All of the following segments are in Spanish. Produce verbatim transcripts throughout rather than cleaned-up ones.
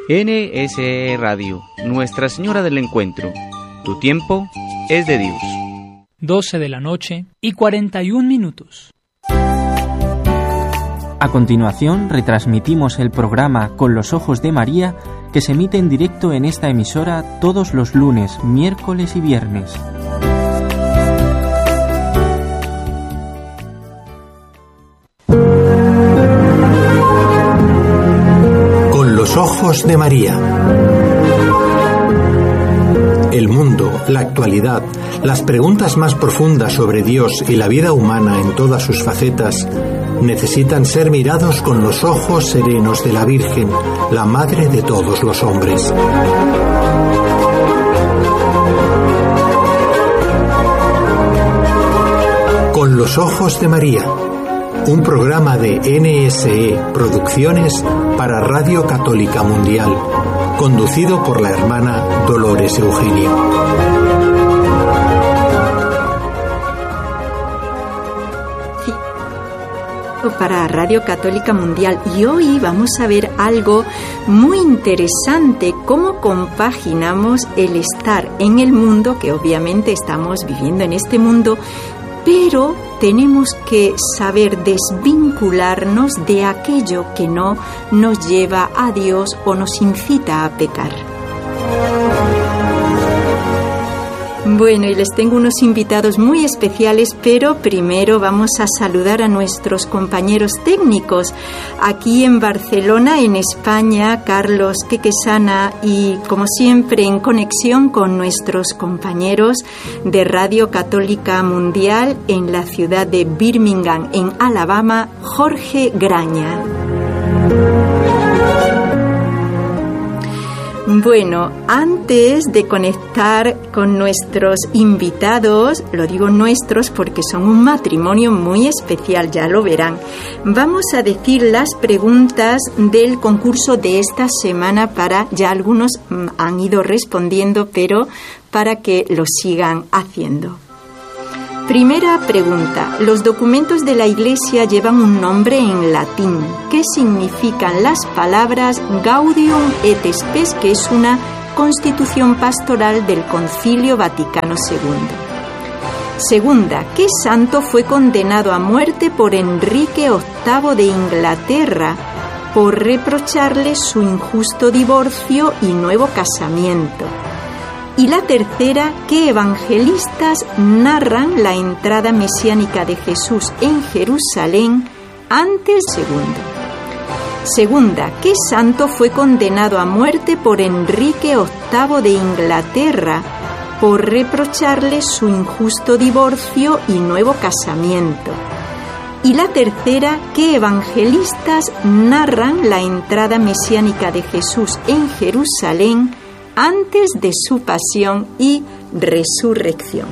N S E Radio, Nuestra Señora del Encuentro. Tu tiempo es de Dios. doce de la noche y cuarenta y un minutos. A continuación, retransmitimos el programa Con los Ojos de María, que se emite en directo en esta emisora todos los lunes, miércoles y viernes. Con los Ojos de María. El mundo, la actualidad, las preguntas más profundas sobre Dios y la vida humana en todas sus facetas necesitan ser mirados con los ojos serenos de la Virgen, la Madre de todos los hombres. Con los Ojos de María, un programa de N S E Producciones para Radio Católica Mundial, conducido por la hermana Dolores Eugenio. Para Radio Católica Mundial, y hoy vamos a ver algo muy interesante: cómo compaginamos el estar en el mundo, que obviamente estamos viviendo en este mundo, pero tenemos que saber desvincularnos de aquello que no nos lleva a Dios o nos incita a pecar. Bueno, y les tengo unos invitados muy especiales, pero primero vamos a saludar a nuestros compañeros técnicos. Aquí en Barcelona, en España, Carlos Quequesana, y como siempre en conexión con nuestros compañeros de Radio Católica Mundial en la ciudad de Birmingham, en Alabama, Jorge Graña. Bueno, antes de conectar con nuestros invitados, lo digo nuestros porque son un matrimonio muy especial, ya lo verán, vamos a decir las preguntas del concurso de esta semana para, ya algunos han ido respondiendo, pero para que lo sigan haciendo. Primera pregunta. Los documentos de la Iglesia llevan un nombre en latín. ¿Qué significan las palabras Gaudium et Spes, que es una constitución pastoral del Concilio Vaticano segundo? Segunda. ¿Qué santo fue condenado a muerte por Enrique octavo de Inglaterra por reprocharle su injusto divorcio y nuevo casamiento? Y la tercera, ¿qué evangelistas narran la entrada mesiánica de Jesús en Jerusalén antes segundo? Segunda, ¿qué santo fue condenado a muerte por Enrique octavo de Inglaterra por reprocharle su injusto divorcio y nuevo casamiento? Y la tercera, ¿qué evangelistas narran la entrada mesiánica de Jesús en Jerusalén antes de su pasión y resurrección?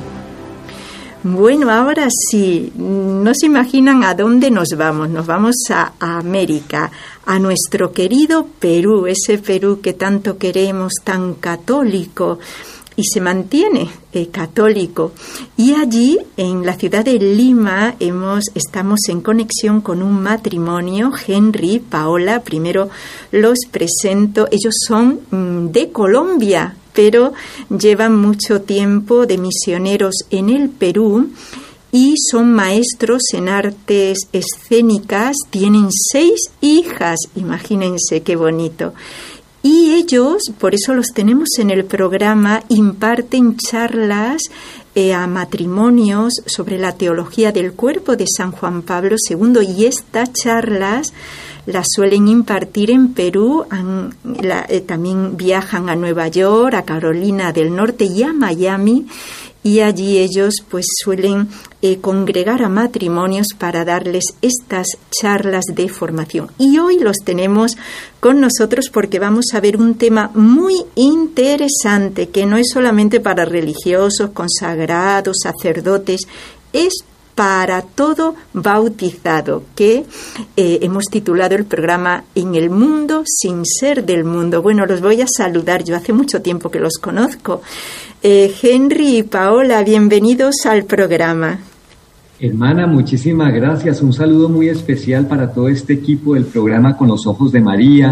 Bueno, ahora sí, no se imaginan a dónde nos vamos. Nos vamos a, a América, a nuestro querido Perú, ese Perú que tanto queremos, tan católico, y se mantiene eh, católico. Y allí, en la ciudad de Lima, hemos, estamos en conexión con un matrimonio, Henry y Paola. Primero los presento. Ellos son mm, de Colombia, pero llevan mucho tiempo de misioneros en el Perú y son maestros en artes escénicas. Tienen seis hijas, imagínense qué bonito. Y ellos, por eso los tenemos en el programa, imparten charlas eh, a matrimonios sobre la teología del cuerpo de San Juan Pablo segundo, y estas charlas las suelen impartir en Perú. Han, la, eh, también viajan a Nueva York, a Carolina del Norte y a Miami, y allí ellos pues suelen eh, congregar a matrimonios para darles estas charlas de formación. Y hoy los tenemos con nosotros porque vamos a ver un tema muy interesante, que no es solamente para religiosos, consagrados, sacerdotes, es para todo bautizado, que eh, hemos titulado el programa En el mundo sin ser del mundo. Bueno, los voy a saludar, yo hace mucho tiempo que los conozco. Eh, Henry y Paola, bienvenidos al programa. Hermana, muchísimas gracias. Un saludo muy especial para todo este equipo del programa Con los Ojos de María,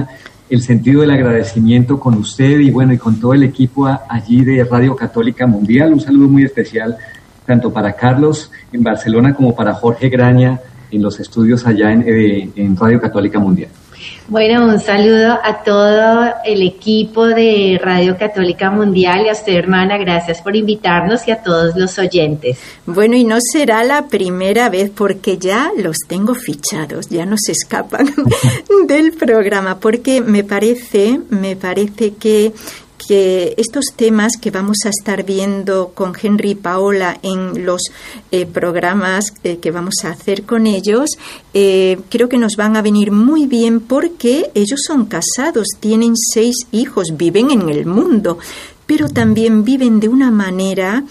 el sentido del agradecimiento con usted y bueno, y con todo el equipo a, allí de Radio Católica Mundial. Un saludo muy especial tanto para Carlos en Barcelona como para Jorge Graña en los estudios allá en, eh, en Radio Católica Mundial. Bueno, un saludo a todo el equipo de Radio Católica Mundial y a usted, hermana, gracias por invitarnos y a todos los oyentes. Bueno, y no será la primera vez porque ya los tengo fichados, ya no se escapan del programa, porque me parece, me parece que que estos temas que vamos a estar viendo con Henry y Paola en los eh, programas eh, que vamos a hacer con ellos, eh, creo que nos van a venir muy bien porque ellos son casados, tienen seis hijos, viven en el mundo, pero también viven de una manera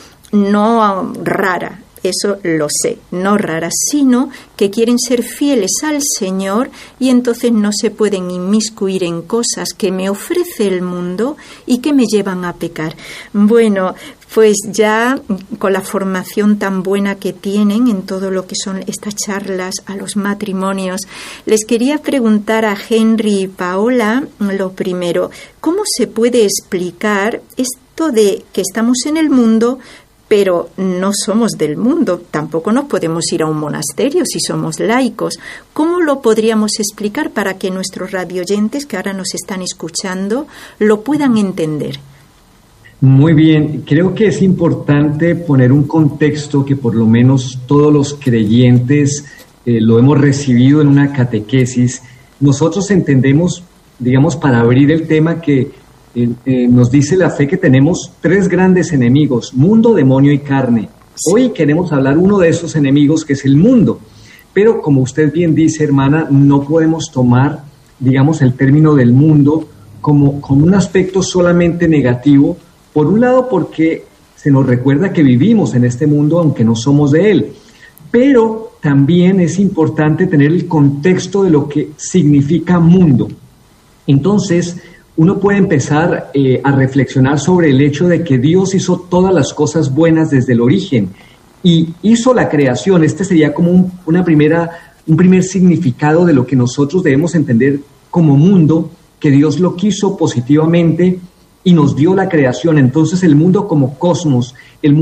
no rara. Eso lo sé, no raras, sino que quieren ser fieles al Señor y entonces no se pueden inmiscuir en cosas que me ofrece el mundo y que me llevan a pecar. Bueno, pues ya con la formación tan buena que tienen en todo lo que son estas charlas a los matrimonios, les quería preguntar a Henry y Paola lo primero, ¿cómo se puede explicar esto de que estamos en el mundo pero no somos del mundo? Tampoco nos podemos ir a un monasterio si somos laicos. ¿Cómo lo podríamos explicar para que nuestros radioyentes que ahora nos están escuchando lo puedan entender? Muy bien, creo que es importante poner un contexto que por lo menos todos los creyentes eh, lo hemos recibido en una catequesis. Nosotros entendemos, digamos, para abrir el tema, que Eh, eh, nos dice la fe que tenemos tres grandes enemigos, mundo, demonio y carne. Hoy queremos hablar uno de esos enemigos, que es el mundo, pero como usted bien dice, hermana, no podemos tomar, digamos, el término del mundo como, como un aspecto solamente negativo, por un lado porque se nos recuerda que vivimos en este mundo aunque no somos de él, pero también es importante tener el contexto de lo que significa mundo. Entonces, uno puede empezar eh, a reflexionar sobre el hecho de que Dios hizo todas las cosas buenas desde el origen y hizo la creación. Este sería como un, una primera, un primer significado de lo que nosotros debemos entender como mundo, que Dios lo quiso positivamente y nos dio la creación. Entonces el mundo como cosmos, el mundo